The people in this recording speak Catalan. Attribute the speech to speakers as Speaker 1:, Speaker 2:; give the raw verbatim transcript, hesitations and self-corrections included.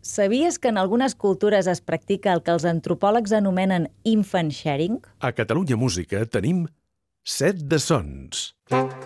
Speaker 1: Sabies que en algunes cultures es practica el que els antropòlegs anomenen infant sharing?
Speaker 2: A Catalunya Música tenim Set de Sons.